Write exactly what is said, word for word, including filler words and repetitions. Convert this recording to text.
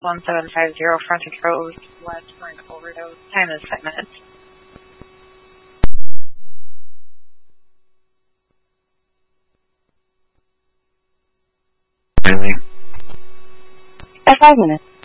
one seven five zero Frontage Road West for an overdose. Time is five minutes. At five minutes.